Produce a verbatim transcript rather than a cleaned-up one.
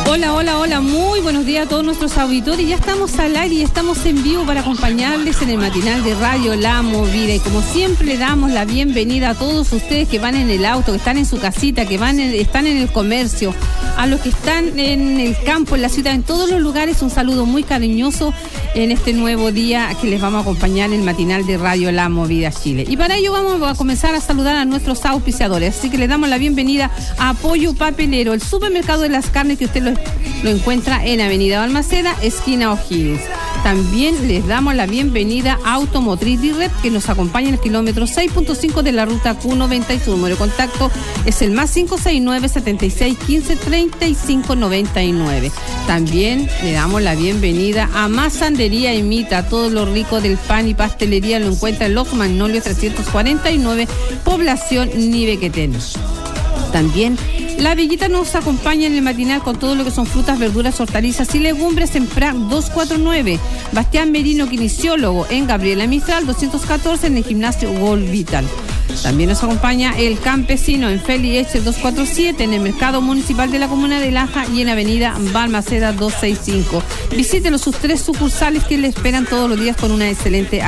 Hola, hola, hola, muy buenos días a todos nuestros auditores. Ya estamos al aire y estamos en vivo para acompañarles en el matinal de Radio La Movida. Y como siempre le damos la bienvenida a todos ustedes que van en el auto, que están en su casita, que van en, están en el comercio, a los que están en el campo, en la ciudad, en todos los lugares. Un saludo muy cariñoso en este nuevo día que les vamos a acompañar en el matinal de Radio La Movida Chile. Y para ello vamos a comenzar a saludar a nuestros auspiciadores. Así que les damos la bienvenida a Pollo Papelero, el supermercado de las carnes que usted lo Lo encuentra en Avenida Balmaceda, esquina O'Higgins. También les damos la bienvenida a Automotriz Direct, que nos acompaña en el kilómetro seis punto cinco de la ruta Q noventa y uno. El número de contacto es el más cinco seis nueve, setenta y seis, quince, treinta y cinco, noventa y nueve. También le damos la bienvenida a Mazandería Imita. Todo lo rico del pan y pastelería lo encuentra en Los Magnolios trescientos cuarenta y nueve, población Nivequetén. También la Villita nos acompaña en el matinal con todo lo que son frutas, verduras, hortalizas y legumbres en Prat doscientos cuarenta y nueve. Bastián Merino, kinesiólogo, en Gabriela Mistral doscientos catorce, en el gimnasio Gold Vital. También nos acompaña el Campesino en Feli Eche doscientos cuarenta y siete, en el Mercado Municipal de la Comuna de Laja y en Avenida Balmaceda doscientos sesenta y cinco. Visítenos sus tres sucursales que le esperan todos los días con una excelente